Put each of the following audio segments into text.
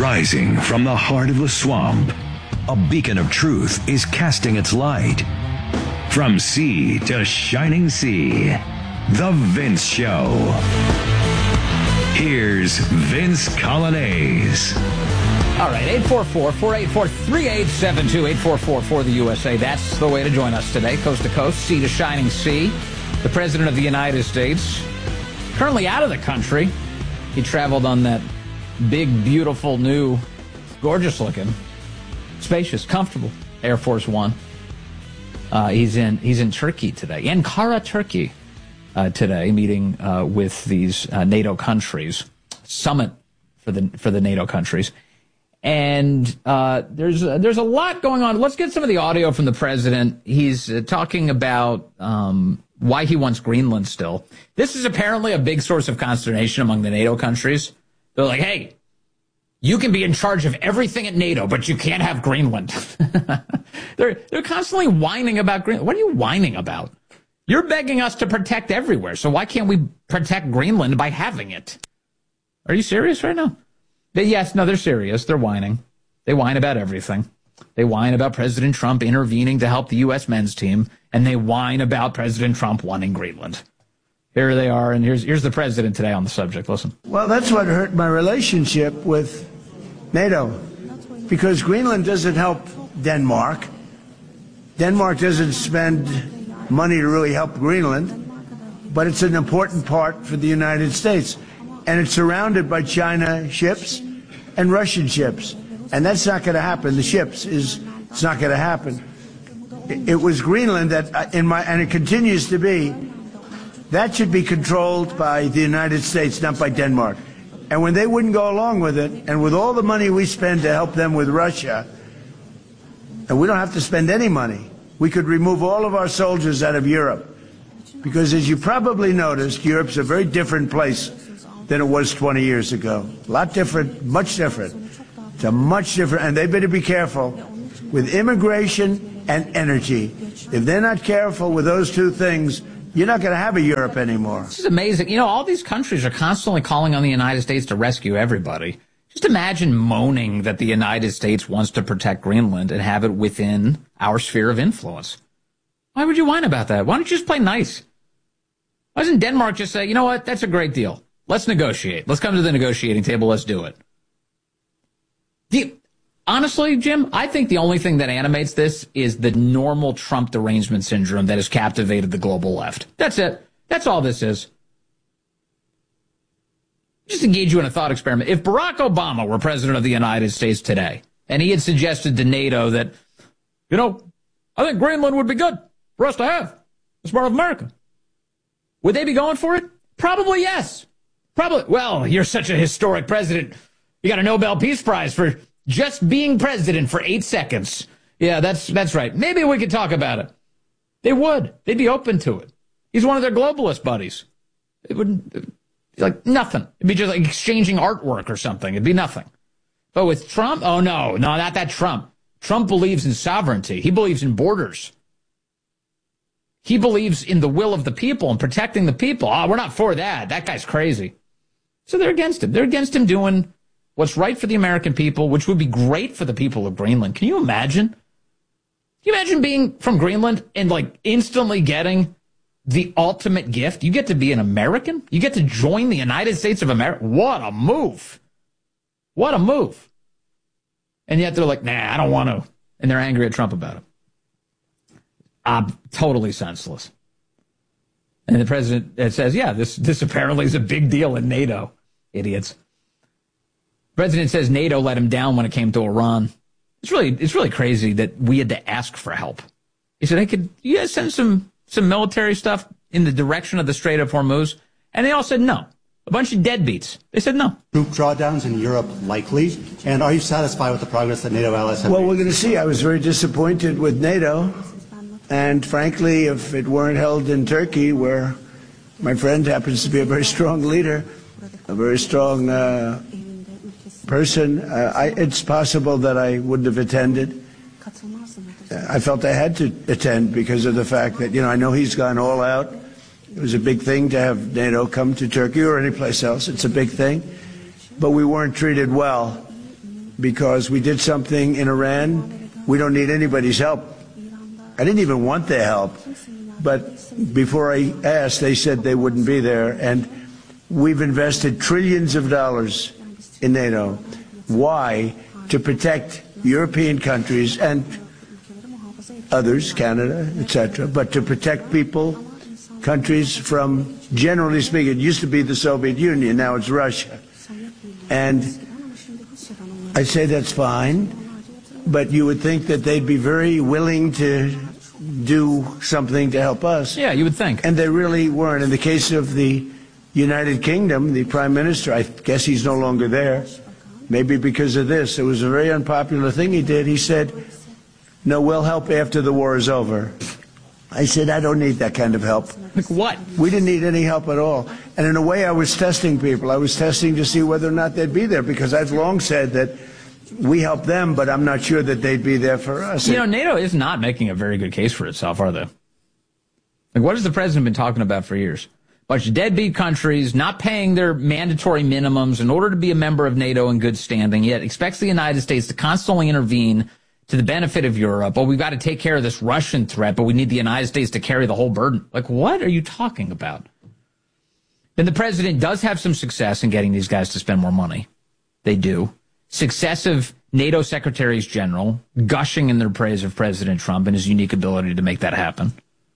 Rising from the heart of the swamp, a beacon of truth is casting its light. From sea to shining sea, The Vince Show. Here's Vince Coglianese. All right, 844-484-3872, 844-4-the-USA. That's the way to join us today, coast to coast, sea to shining sea. The President of the United States, currently out of the country. He traveled on that big, beautiful, new, gorgeous-looking, spacious, comfortable Air Force One. He's in Turkey today, Ankara, Turkey, today, meeting with these NATO countries, summit for the NATO countries. And there's a lot going on. Let's get some of the audio from the president. He's talking about why he wants Greenland still. This is apparently a big source of consternation among the NATO countries. They're like, hey, you can be in charge of everything at NATO, but you can't have Greenland. They're constantly whining about Greenland. What are you whining about? You're begging us to protect everywhere, so why can't we protect Greenland by having it? Are you serious right now? They're serious. They're whining. They whine about everything. They whine about President Trump intervening to help the U.S. men's team, and they whine about President Trump wanting Greenland. Here they are, and here's the president today on the subject. Listen. Well, that's what hurt my relationship with NATO, because Greenland doesn't help Denmark. Denmark doesn't spend money to really help Greenland, but it's an important part for the United States. And it's surrounded by China ships and Russian ships. And that's not going to happen. The ships it's not going to happen. It was Greenland that, and it continues to be, that should be controlled by the United States, not by Denmark. And when they wouldn't go along with it, and with all the money we spend to help them with Russia, and we don't have to spend any money, we could remove all of our soldiers out of Europe. Because as you probably noticed, Europe's a very different place than it was 20 years ago. A lot different, much different. It's a much different, and they better be careful with immigration and energy. If they're not careful with those two things, you're not going to have a Europe anymore. This is amazing. You know, all these countries are constantly calling on the United States to rescue everybody. Just imagine moaning that the United States wants to protect Greenland and have it within our sphere of influence. Why would you whine about that? Why don't you just play nice? Why doesn't Denmark just say, you know what, that's a great deal. Let's negotiate. Let's come to the negotiating table. Let's do it. Honestly, Jim, I think the only thing that animates this is the normal Trump derangement syndrome that has captivated the global left. That's it. That's all this is. Just engage you in a thought experiment. If Barack Obama were president of the United States today, and he had suggested to NATO that, you know, I think Greenland would be good for us to have as part of America, would they be going for it? Probably yes. Probably. Well, you're such a historic president. You got a Nobel Peace Prize for just being president for 8 seconds. Yeah, that's right. Maybe we could talk about it. They would. They'd be open to it. He's one of their globalist buddies. It wouldn't, like nothing. It'd be just like exchanging artwork or something. It'd be nothing. But with Trump, oh no, not that Trump. Trump believes in sovereignty. He believes in borders. He believes in the will of the people and protecting the people. Oh, we're not for that. That guy's crazy. So they're against him. They're against him doing what's right for the American people, which would be great for the people of Greenland. Can you imagine? Can you imagine being from Greenland and like instantly getting the ultimate gift? You get to be an American. You get to join the United States of America. What a move. What a move. And yet they're like, nah, I don't want to. And they're angry at Trump about it. Totally senseless. And the president says, yeah, this apparently is a big deal in NATO. Idiots. The president says NATO let him down when it came to Iran. It's really crazy that we had to ask for help. He said, hey, could you guys send some military stuff in the direction of the Strait of Hormuz? And they all said no. A bunch of deadbeats. They said no. Troop drawdowns in Europe likely? And are you satisfied with the progress that NATO allies have made? Well, we're going to see. I was very disappointed with NATO. And frankly, if it weren't held in Turkey, where my friend happens to be a very strong leader, a very strong person, it's possible that I wouldn't have attended. I felt I had to attend because of the fact that, I know he's gone all out. It was a big thing to have NATO come to Turkey or any place else. It's a big thing. But we weren't treated well. because we did something in Iran. We don't need anybody's help. I didn't even want their help. But before I asked, they said they wouldn't be there. And we've invested trillions of dollars in NATO. Why? To protect European countries and others, Canada, etc., but to protect people, countries from, generally speaking, it used to be the Soviet Union, now it's Russia. And I say that's fine, but you would think that they'd be very willing to do something to help us. Yeah, you would think. And they really weren't. In the case of the United Kingdom, the Prime Minister, I guess he's no longer there, maybe because of this. It was a very unpopular thing he did. He said, no, we'll help after the war is over. I said, I don't need that kind of help. Like what? We didn't need any help at all. And in a way, I was testing people. I was testing to see whether or not they'd be there, because I've long said that we help them, but I'm not sure that they'd be there for us. You know, NATO is not making a very good case for itself, are they? Like, what has the president been talking about for years? A bunch of deadbeat countries not paying their mandatory minimums in order to be a member of NATO in good standing, yet expects the United States to constantly intervene to the benefit of Europe. Oh, we've got to take care of this Russian threat, but we need the United States to carry the whole burden. Like, what are you talking about? Then the president does have some success in getting these guys to spend more money. They do. Successive NATO secretaries general gushing in their praise of President Trump and his unique ability to make that happen.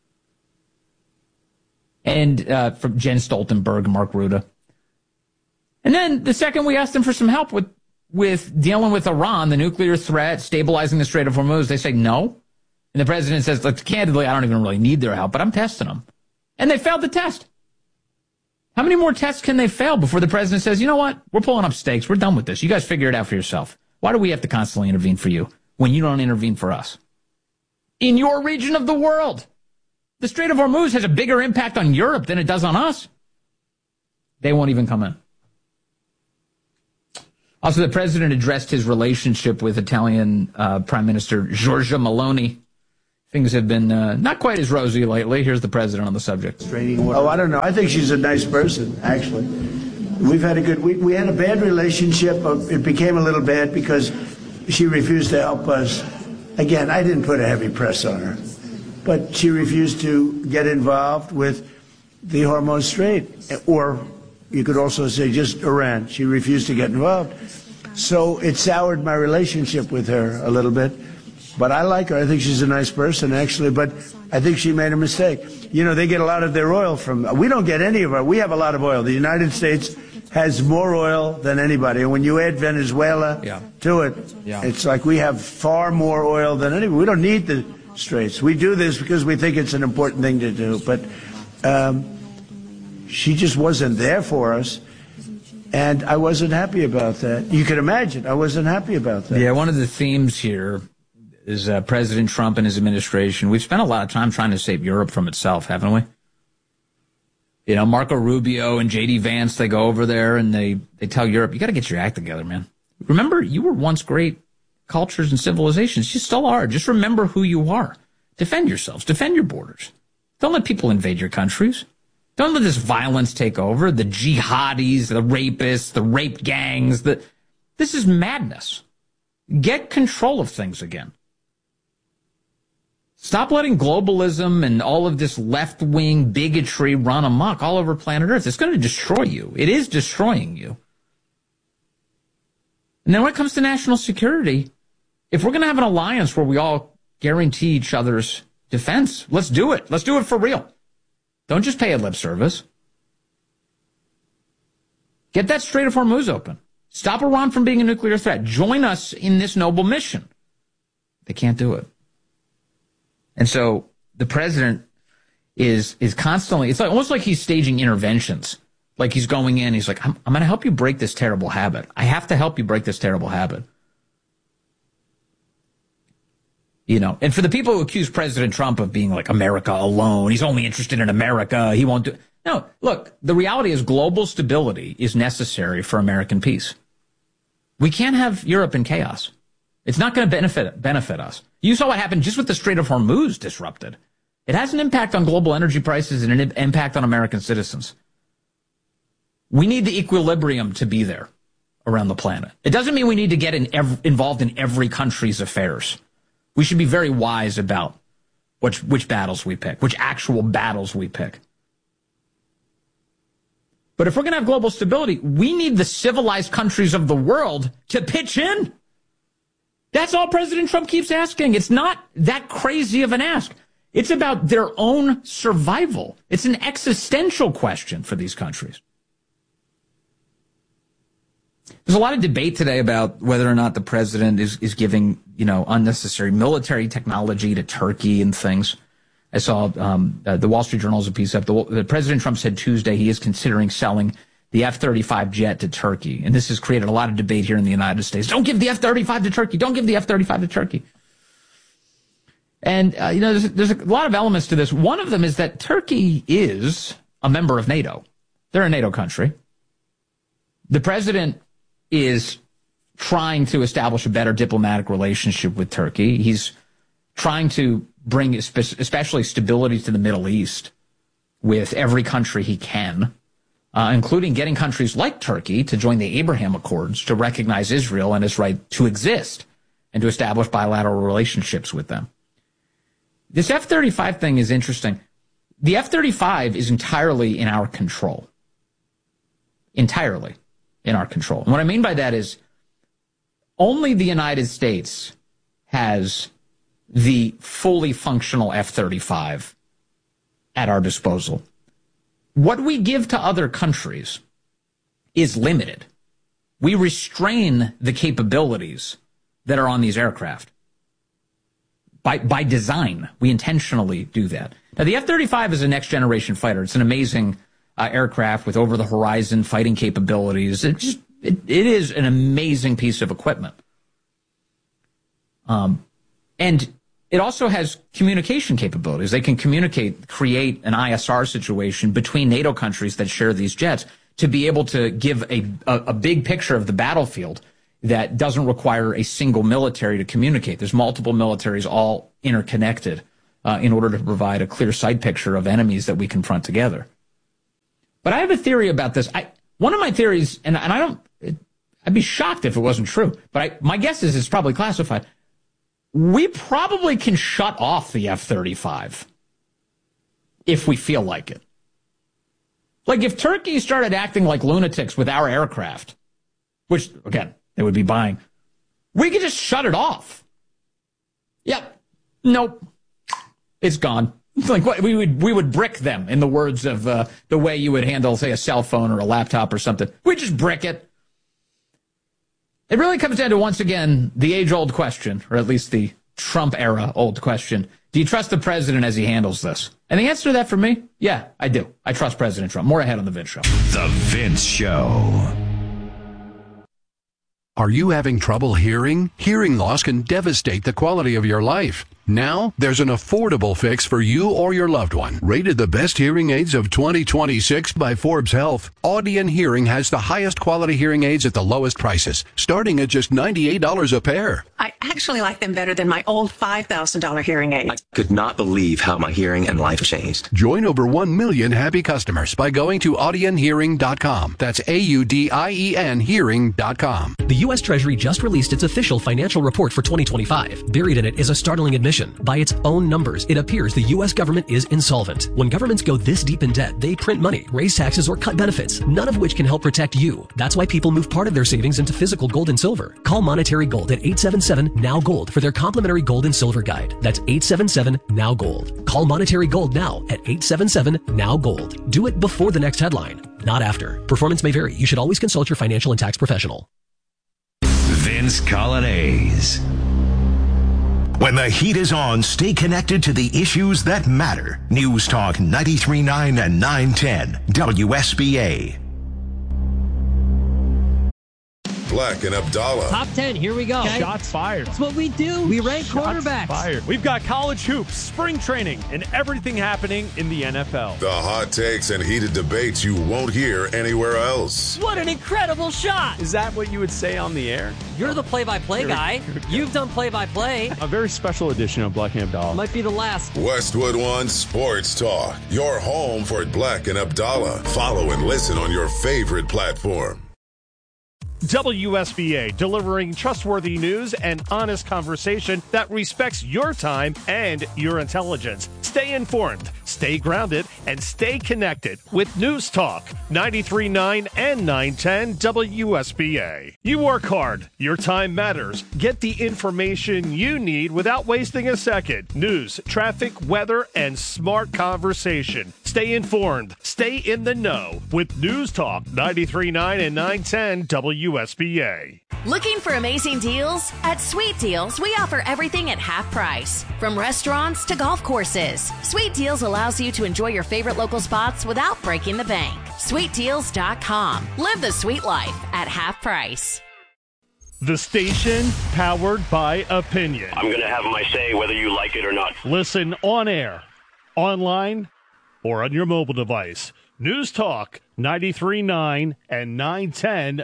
And from Jens Stoltenberg and Mark Rutte. And then the second we asked them for some help with dealing with Iran, the nuclear threat, stabilizing the Strait of Hormuz, they say no. And the president says, look, candidly, I don't even really need their help, but I'm testing them. And they failed the test. How many more tests can they fail before the president says, you know what, we're pulling up stakes, we're done with this. You guys figure it out for yourself. Why do we have to constantly intervene for you when you don't intervene for us? In your region of the world, the Strait of Hormuz has a bigger impact on Europe than it does on us. They won't even come in. Also, the president addressed his relationship with Italian Prime Minister Giorgia Meloni. Things have been not quite as rosy lately. Here's the president on the subject. Oh, I don't know. I think she's a nice person, actually. We've had a good, we had a bad relationship. It became a little bad because she refused to help us. Again, I didn't put a heavy press on her, but she refused to get involved with the Hormuz Strait, or you could also say just Iran. She refused to get involved. So it soured my relationship with her a little bit. But I like her. I think she's a nice person, actually. But I think she made a mistake. You know, they get a lot of their oil from... We don't get any of our... We have a lot of oil. The United States has more oil than anybody. And when you add Venezuela to it, it's like we have far more oil than anybody. We don't need the Straits. We do this because we think it's an important thing to do. But she just wasn't there for us. And I wasn't happy about that. You can imagine. I wasn't happy about that. Yeah, one of the themes here is President Trump and his administration. We've spent a lot of time trying to save Europe from itself, haven't we? You know, Marco Rubio and J.D. Vance, they go over there and they tell Europe, you got to get your act together, man. Remember, you were once great cultures and civilizations. You still are. Just remember who you are. Defend yourselves. Defend your borders. Don't let people invade your countries. Don't let this violence take over. The jihadis, the rapists, the rape gangs. This is madness. Get control of things again. Stop letting globalism and all of this left-wing bigotry run amok all over planet Earth. It's going to destroy you. It is destroying you. And then when it comes to national security, if we're going to have an alliance where we all guarantee each other's defense, let's do it. Let's do it for real. Don't just pay a lip service. Get that Strait of Hormuz open. Stop Iran from being a nuclear threat. Join us in this noble mission. They can't do it. And so the president is constantly, it's like, almost like he's staging interventions. Like he's going in, he's like, I'm going to help you break this terrible habit. I have to help you break this terrible habit. You know, and for the people who accuse President Trump of being like America alone, he's only interested in America, he won't do... No, look, the reality is global stability is necessary for American peace. We can't have Europe in chaos. It's not going to benefit us. You saw what happened just with the Strait of Hormuz disrupted. It has an impact on global energy prices and an impact on American citizens. We need the equilibrium to be there. around the planet. It doesn't mean we need to get involved in every country's affairs. We should be very wise about which battles we pick, which actual battles we pick. But if we're going to have global stability, we need the civilized countries of the world to pitch in. That's all President Trump keeps asking. It's not that crazy of an ask. It's about their own survival. It's an existential question for these countries. There's a lot of debate today about whether or not the president is giving, unnecessary military technology to Turkey and things. I saw the Wall Street Journal has a piece up. The President Trump said Tuesday he is considering selling the F-35 jet to Turkey. And this has created a lot of debate here in the United States. Don't give the F-35 to Turkey. Don't give the F-35 to Turkey. And, there's a lot of elements to this. One of them is that Turkey is a member of NATO. They're a NATO country. The president is trying to establish a better diplomatic relationship with Turkey. He's trying to bring especially stability to the Middle East with every country he can, including getting countries like Turkey to join the Abraham Accords to recognize Israel and its right to exist and to establish bilateral relationships with them. This F-35 thing is interesting. The F-35 is entirely in our control. Entirely in our control. And what I mean by that is only the United States has the fully functional F-35 at our disposal. What we give to other countries is limited. We restrain the capabilities that are on these aircraft. By design, we intentionally do that. Now, the F-35 is a next-generation fighter. It's an amazing aircraft with over-the-horizon fighting capabilities. It is an amazing piece of equipment. And it also has communication capabilities. They can create an ISR situation between NATO countries that share these jets to be able to give a big picture of the battlefield that doesn't require a single military to communicate. There's multiple militaries all interconnected in order to provide a clear sight picture of enemies that we confront together. But I have a theory about this. One of my theories, and I'd be shocked if it wasn't true, but my guess is it's probably classified. We probably can shut off the F-35 if we feel like it. Like if Turkey started acting like lunatics with our aircraft, which, again, they would be buying, we could just shut it off. Yep. Nope. It's gone. Like what we would brick them, in the words of the way you would handle, say, a cell phone or a laptop or something. We just brick it. It really comes down to, once again, the age-old question, or at least the Trump-era old question. Do you trust the president as he handles this? And the answer to that for me, yeah, I do. I trust President Trump. More ahead on The Vince Show. The Vince Show. Are you having trouble hearing? Hearing loss can devastate the quality of your life. Now, there's an affordable fix for you or your loved one. Rated the best hearing aids of 2026 by Forbes Health, Audion Hearing has the highest quality hearing aids at the lowest prices, starting at just $98 a pair. I actually like them better than my old $5,000 hearing aid. I could not believe how my hearing and life changed. Join over 1 million happy customers by going to audionhearing.com. That's AUDIEN hearing.com. The U.S. Treasury just released its official financial report for 2025. Buried in it is a startling admission. By its own numbers, it appears the U.S. government is insolvent. When governments go this deep in debt, they print money, raise taxes, or cut benefits, none of which can help protect you. That's why people move part of their savings into physical gold and silver. Call Monetary Gold at 877-NOW-GOLD for their complimentary gold and silver guide. That's 877-NOW-GOLD. Call Monetary Gold now at 877-NOW-GOLD. Do it before the next headline, not after. Performance may vary. You should always consult your financial and tax professional. Vince Coglianese. When the heat is on, stay connected to the issues that matter. News Talk 93.9 and 910 WSBA. Black and Abdallah. Top 10, here we go. Okay. Shots fired. That's what we do. We rank quarterbacks. Fired. We've got college hoops, spring training, and everything happening in the NFL. The hot takes and heated debates you won't hear anywhere else. What an incredible shot. Is that what you would say on the air? You're the play-by-play guy. You've done play-by-play. A very special edition of Black and Abdallah. Might be the last. Westwood One Sports Talk. Your home for Black and Abdallah. Follow and listen on your favorite platform. WSBA, delivering trustworthy news and honest conversation that respects your time and your intelligence. Stay informed, stay grounded, and stay connected with News Talk 93.9 and 910 WSBA. You work hard. Your time matters. Get the information you need without wasting a second. News, traffic, weather, and smart conversation. Stay informed. Stay in the know with News Talk 93.9 and 910 WSBA. Looking for amazing deals? At Sweet Deals, we offer everything at half price. From restaurants to golf courses, Sweet Deals allows you to enjoy your favorite local spots without breaking the bank. SweetDeals.com. Live the sweet life at half price. The station powered by opinion. I'm going to have my say whether you like it or not. Listen on air, online, or on your mobile device. News Talk 93.9 and 910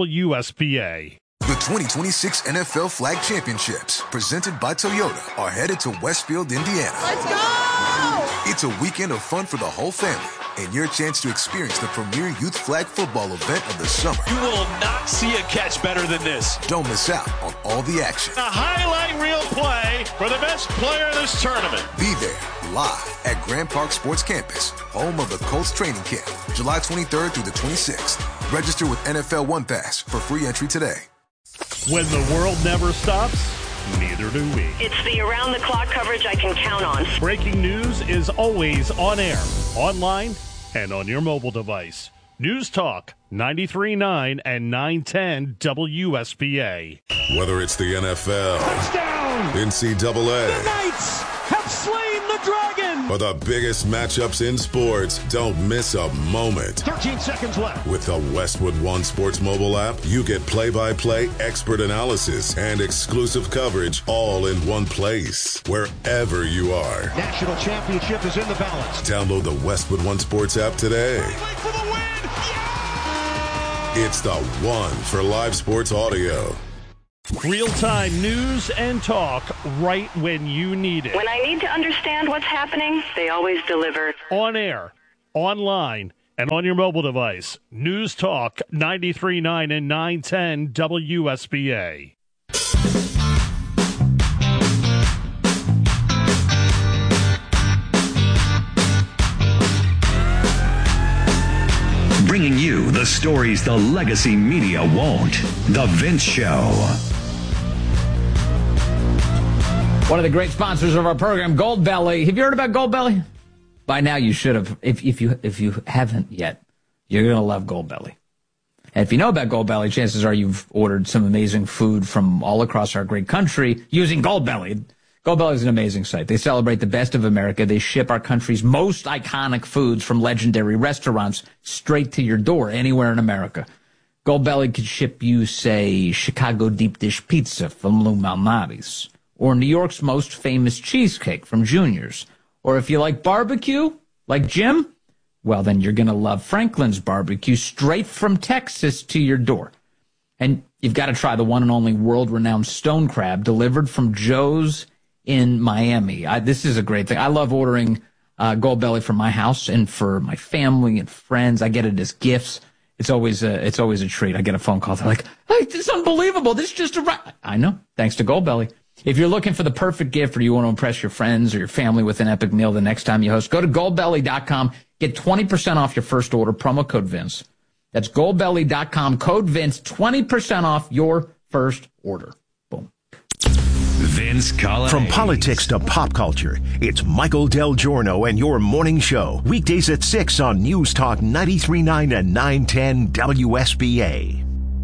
WSBA. The 2026 NFL Flag Championships, presented by Toyota, are headed to Westfield, Indiana. Let's go! It's a weekend of fun for the whole family and your chance to experience the premier youth flag football event of the summer. You will not see a catch better than this. Don't miss out on all the action. A highlight reel play for the best player in this tournament. Be there live at Grand Park Sports Campus, home of the Colts training camp, July 23rd through the 26th. Register with NFL One Pass for free entry today. When the world never stops, neither do we. It's the around-the-clock coverage I can count on. Breaking news is always on air, online, and on your mobile device. News Talk 93.9 and 910 WSBA. Whether it's the NFL, touchdown, NCAA, the Knights have slain the Dragon, or the biggest matchups in sports, don't miss a moment. 13 seconds left. With the Westwood One Sports mobile app, you get play-by-play expert analysis and exclusive coverage all in one place, wherever you are. National championship is in the balance. Download the Westwood One Sports app today. For the win! Yeah! It's the one for live sports audio. Real-time news and talk right when you need it. When I need to understand what's happening, they always deliver. On air, online, and on your mobile device. News Talk 93.9 and 910 WSBA. Bringing you the stories the legacy media won't. The Vince Show. One of the great sponsors of our program, Goldbelly. Have you heard about Goldbelly? By now you should have. If you haven't yet, you're going to love Goldbelly. And if you know about Goldbelly, chances are you've ordered some amazing food from all across our great country using Goldbelly. Goldbelly is an amazing site. They celebrate the best of America. They ship our country's most iconic foods from legendary restaurants straight to your door anywhere in America. Goldbelly could ship you, say, Chicago deep dish pizza from Lou Malnati's, or New York's most famous cheesecake from Junior's. Or if you like barbecue, like Jim, well, then you're going to love Franklin's Barbecue straight from Texas to your door. And you've got to try the one and only world-renowned stone crab delivered from Joe's in Miami. This is a great thing. I love ordering Goldbelly for my house and for my family and friends. I get it as gifts. It's always a treat. I get a phone call. They're like, "Hey, this is unbelievable. This just arrived." I know. Thanks to Goldbelly. If you're looking for the perfect gift or you want to impress your friends or your family with an epic meal the next time you host, go to goldbelly.com. Get 20% off your first order. Promo code Vince. That's goldbelly.com. Code Vince. 20% off your first order. Boom. Vince Collins. From politics to pop culture, it's Michael Del Giorno and your morning show. Weekdays at 6 on News Talk 93.9 and 910 WSBA.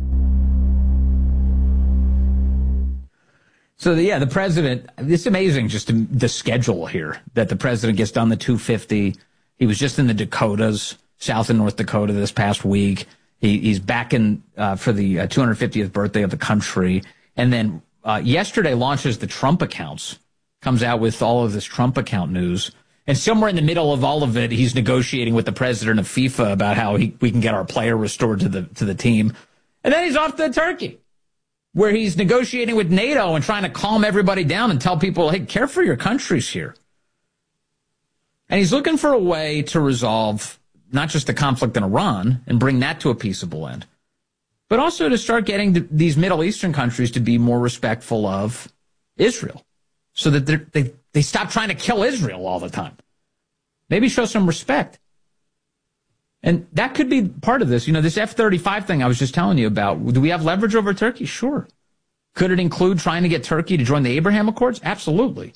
So, the president, it's amazing just the schedule here that the president gets done the 250. He was just in the Dakotas, South and North Dakota this past week. He's back in for the 250th birthday of the country. And then yesterday launches the Trump accounts, comes out with all of this Trump account news. And somewhere in the middle of all of it, he's negotiating with the president of FIFA about how we can get our player restored to the team. And then he's off to Turkey, where he's negotiating with NATO and trying to calm everybody down and tell people, hey, care for your countries here. And he's looking for a way to resolve not just the conflict in Iran and bring that to a peaceable end, but also to start getting these Middle Eastern countries to be more respectful of Israel so that they stop trying to kill Israel all the time. Maybe show some respect. And that could be part of this. This F-35 thing I was just telling you about. Do we have leverage over Turkey? Sure. Could it include trying to get Turkey to join the Abraham Accords? Absolutely.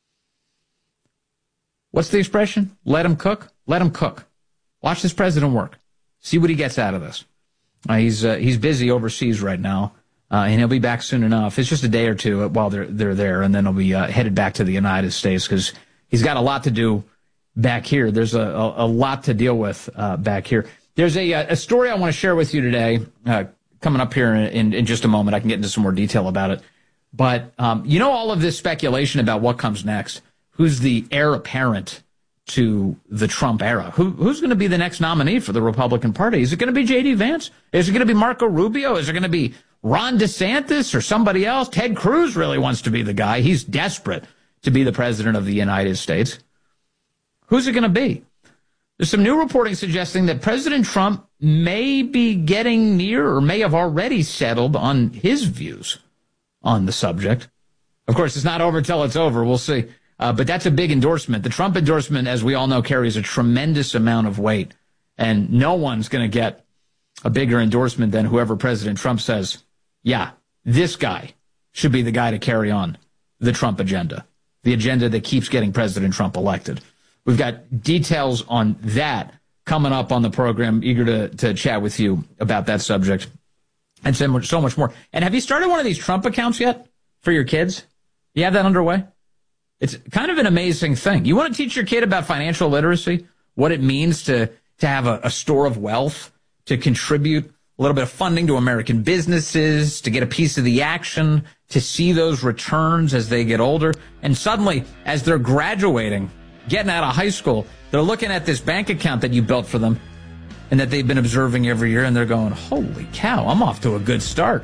What's the expression? Let him cook? Let him cook. Watch this president work. See what he gets out of this. He's busy overseas right now, and he'll be back soon enough. It's just a day or two while they're there, and then he'll be headed back to the United States because he's got a lot to do back here. There's a lot to deal with back here. There's a story I want to share with you today coming up here in just a moment. I can get into some more detail about it. But all of this speculation about what comes next, who's the heir apparent to the Trump era, who's going to be the next nominee for the Republican Party? Is it going to be J.D. Vance? Is it going to be Marco Rubio? Is it going to be Ron DeSantis or somebody else? Ted Cruz really wants to be the guy. He's desperate to be the president of the United States. Who's it going to be? There's some new reporting suggesting that President Trump may be getting near or may have already settled on his views on the subject. Of course, it's not over till it's over. We'll see. But that's a big endorsement. The Trump endorsement, as we all know, carries a tremendous amount of weight. And no one's going to get a bigger endorsement than whoever President Trump says, yeah, this guy should be the guy to carry on the Trump agenda, the agenda that keeps getting President Trump elected. We've got details on that coming up on the program. Eager to chat with you about that subject and so much more. And have you started one of these Trump accounts yet for your kids? You have that underway? It's kind of an amazing thing. You want to teach your kid about financial literacy, what it means to have a store of wealth, to contribute a little bit of funding to American businesses, to get a piece of the action, to see those returns as they get older. And suddenly, as they're graduating, getting out of high school, they're looking at this bank account that you built for them and that they've been observing every year, and they're going, holy cow, I'm off to a good start.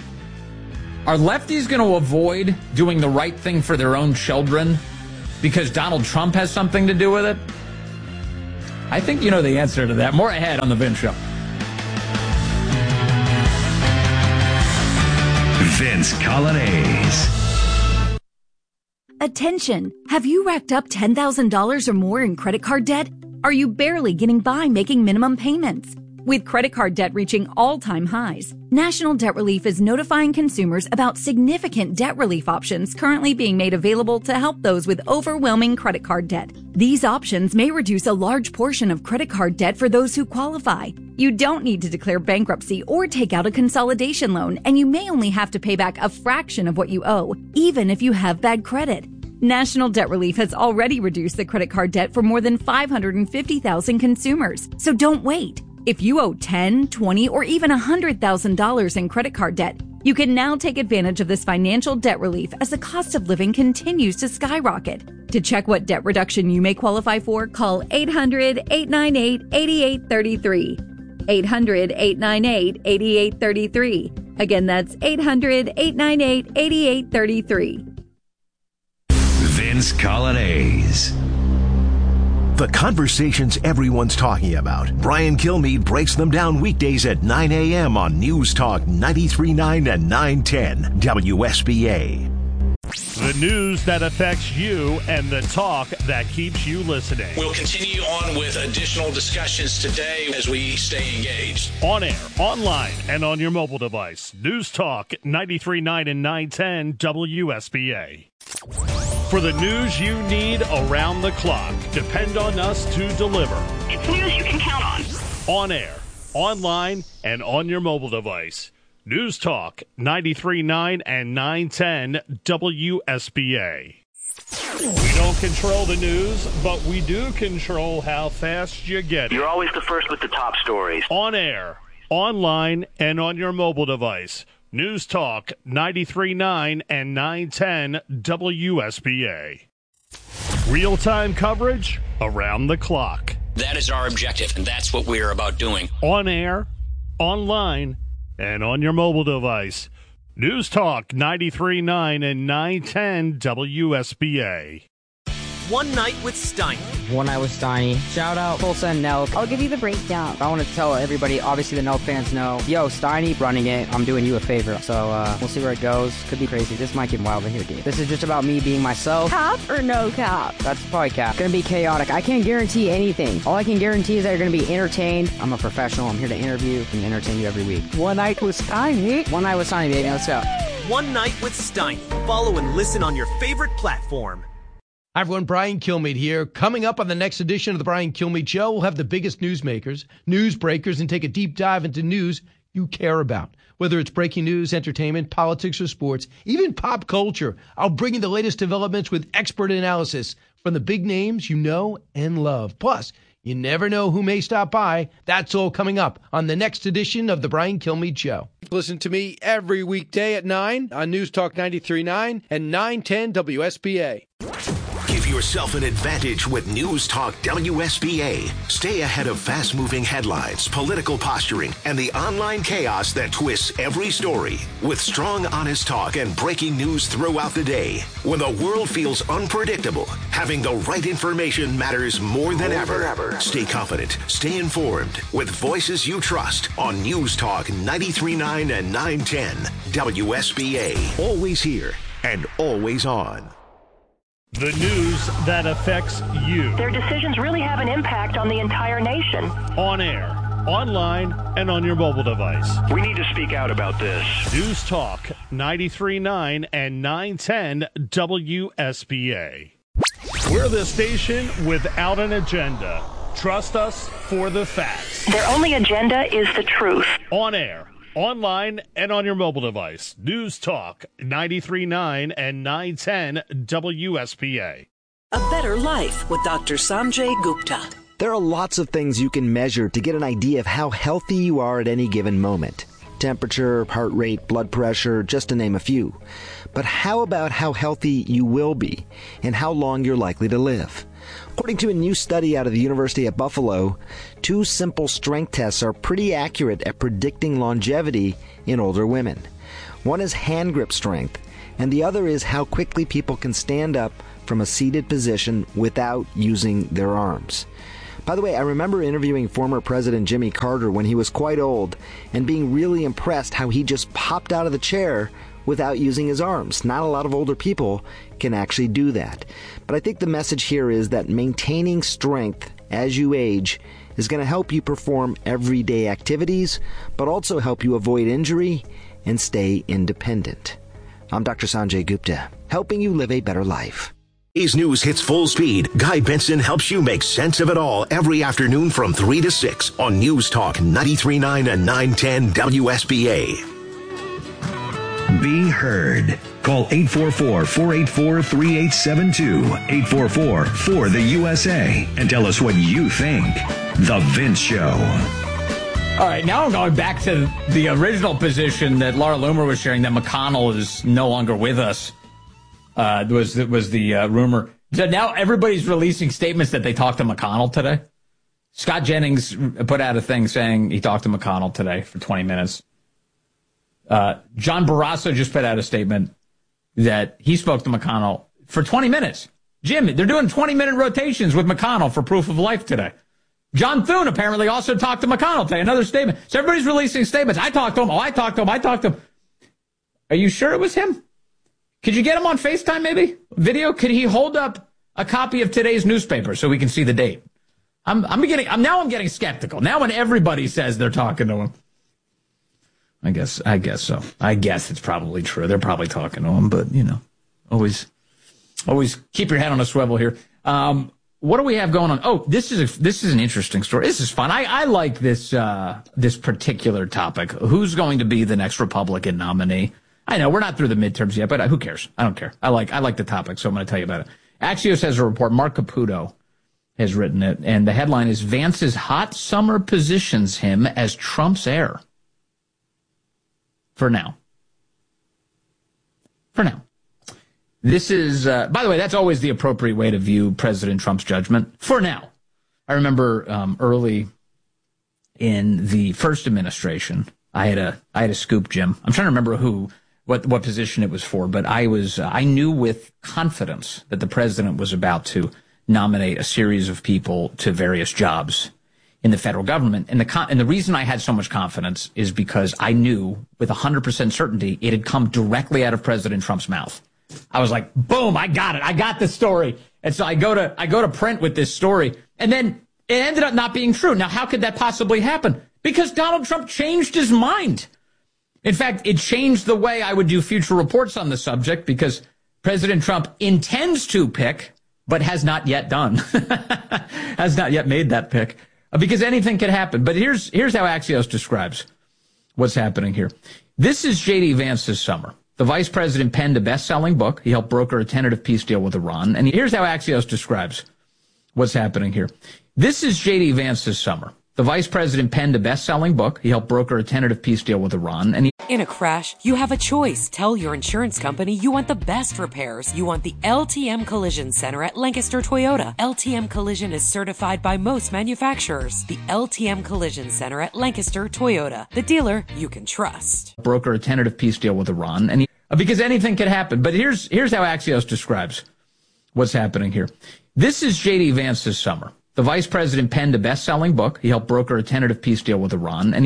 Are lefties going to avoid doing the right thing for their own children because Donald Trump has something to do with it? I think you know the answer to that. More ahead on The Vince Show. Vince Coglianese. Attention! Have you racked up $10,000 or more in credit card debt? Are you barely getting by making minimum payments? With credit card debt reaching all-time highs, National Debt Relief is notifying consumers about significant debt relief options currently being made available to help those with overwhelming credit card debt. These options may reduce a large portion of credit card debt for those who qualify. You don't need to declare bankruptcy or take out a consolidation loan, and you may only have to pay back a fraction of what you owe, even if you have bad credit. National Debt Relief has already reduced the credit card debt for more than 550,000 consumers, so don't wait. If you owe $10,000, $20,000, or even $100,000 in credit card debt, you can now take advantage of this financial debt relief as the cost of living continues to skyrocket. To check what debt reduction you may qualify for, call 800-898-8833. 800-898-8833. Again, that's 800-898-8833. Vince Coglianese. The conversations everyone's talking about. Brian Kilmeade breaks them down weekdays at 9 a.m. on News Talk 93.9 and 910 WSBA. The news that affects you and the talk that keeps you listening. We'll continue on with additional discussions today as we stay engaged. On air, online, and on your mobile device. News Talk 93.9 and 910 WSBA. For the news you need around the clock, depend on us to deliver. It's news you can count on. On air, online, and on your mobile device. News Talk 93.9 and 910 WSBA. We don't control the news, but we do control how fast you get it. You're always the first with the top stories. On air, online, and on your mobile device. News Talk 93.9 and 910 WSBA. Real-time coverage around the clock. That is our objective, and that's what we're about doing. On air, online, and on your mobile device. News Talk 93.9 and 910 WSBA. One Night with Steiner. When I was Steiny. Shout out Tulsa and Nelk. I'll give you the breakdown. I want to tell everybody, obviously the Nelk fans know, yo, Steiny running it, I'm doing you a favor. So we'll see where it goes. Could be crazy. This might get wild in here, dude. This is just about me being myself. Cap or no cap? That's probably cap. Gonna be chaotic. I can't guarantee anything. All I can guarantee is that you're gonna be entertained. I'm a professional. I'm here to interview and entertain you every week. One night with Steiny. One night with Steiny, baby. Let's go. One Night with Steiny. Follow and listen on your favorite platform. Hi, everyone. Brian Kilmeade here. Coming up on the next edition of the Brian Kilmeade Show, we'll have the biggest newsmakers, news breakers, and take a deep dive into news you care about. Whether it's breaking news, entertainment, politics, or sports, even pop culture, I'll bring you the latest developments with expert analysis from the big names you know and love. Plus, you never know who may stop by. That's all coming up on the next edition of the Brian Kilmeade Show. Listen to me every weekday at 9 on News Talk 93.9 and 910 WSBA. Give yourself an advantage with News Talk WSBA. Stay ahead of fast-moving headlines, political posturing, and the online chaos that twists every story. With strong, honest talk and breaking news throughout the day. When the world feels unpredictable, having the right information matters more than ever. Stay confident, stay informed, with voices you trust on News Talk 93.9 and 910 WSBA. Always here and always on. The news that affects you. Their decisions really have an impact on the entire nation. On air, online, and on your mobile device. We need to speak out about this. News Talk 93.9 and 910 WSBA. We're the station without an agenda. Trust us for the facts. Their only agenda is the truth. On air, online, and on your mobile device. News Talk 93.9 and 910 WSPA. A better life with Dr. Sanjay Gupta. There are lots of things you can measure to get an idea of how healthy you are at any given moment. Temperature, heart rate, blood pressure, just to name a few. But how about how healthy you will be and how long you're likely to live? According to a new study out of the University at Buffalo, 2 simple strength tests are pretty accurate at predicting longevity in older women. One is hand grip strength, and the other is how quickly people can stand up from a seated position without using their arms. By the way, I remember interviewing former President Jimmy Carter when he was quite old and being really impressed how he just popped out of the chair without using his arms. Not a lot of older people can actually do that. But I think the message here is that maintaining strength as you age is going to help you perform everyday activities, but also help you avoid injury and stay independent. I'm Dr. Sanjay Gupta, helping you live a better life. Today's news hits full speed. Guy Benson helps you make sense of it all every afternoon from 3 to 6 on News Talk 93.9 and 910 WSBA. Be heard. Call 844-484-3872, 844-4-THE-USA, and tell us what you think. The Vince Show. All right, now I'm going back to the original position that Laura Loomer was sharing, that McConnell is no longer with us. Was the rumor. So now everybody's releasing statements that they talked to McConnell today. Scott Jennings put out a thing saying he talked to McConnell today for 20 minutes. John Barrasso just put out a statement that he spoke to McConnell for 20 minutes. Jim, they're doing 20-minute rotations with McConnell for proof of life today. John Thune apparently also talked to McConnell today. Another statement. So everybody's releasing statements. I talked to him. Oh, I talked to him. I talked to him. Are you sure it was him? Could you get him on FaceTime maybe? Video? Could he hold up a copy of today's newspaper so we can see the date? I'm getting skeptical. Now when everybody says they're talking to him. I guess so. I guess it's probably true. They're probably talking to him, but, always keep your head on a swivel here. What do we have going on? Oh, this is an interesting story. This is fun. I like this particular topic. Who's going to be the next Republican nominee? I know we're not through the midterms yet, but who cares? I don't care. I like the topic, so I'm going to tell you about it. Axios has a report. Mark Caputo has written it, and the headline is Vance's hot summer positions him as Trump's heir. For now. This is, by the way, that's always the appropriate way to view President Trump's judgment. For now. I remember early in the first administration, I had a scoop, Jim. I'm trying to remember what position it was for, but I knew with confidence that the president was about to nominate a series of people to various jobs in the federal government. And the reason I had so much confidence is because I knew with 100% certainty it had come directly out of President Trump's mouth. I was like, boom, I got it. I got the story. And so I go to print with this story, and then it ended up not being true. Now, how could that possibly happen? Because Donald Trump changed his mind. In fact, it changed the way I would do future reports on the subject, because President Trump intends to pick, but has not yet done, has not yet made that pick, because anything can happen. But here's how Axios describes what's happening here. This is J.D. Vance's summer. The vice president penned a best-selling book. He helped broker a tentative peace deal with Iran. And here's how Axios describes what's happening here. This is J.D. Vance's summer. The vice president penned a best-selling book. He helped broker a tentative peace deal with Iran. And in a crash, you have a choice. Tell your insurance company you want the best repairs. You want the LTM Collision Center at Lancaster Toyota. LTM Collision is certified by most manufacturers. The LTM Collision Center at Lancaster Toyota. The dealer you can trust. Broker a tentative peace deal with Iran. And because anything can happen. But here's how Axios describes what's happening here. This is J.D. Vance's summer. The vice president penned a best-selling book. He helped broker a tentative peace deal with Iran. And